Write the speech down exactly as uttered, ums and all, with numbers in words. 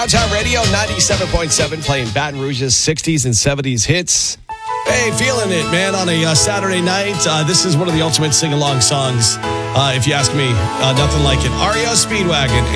Downtown Radio ninety-seven point seven playing Baton Rouge's sixties and seventies hits. Hey, feeling it, man, on a uh, Saturday night. Uh, this is one of the ultimate sing-along songs, uh, if you ask me. Uh, nothing like it. R E O Speedwagon.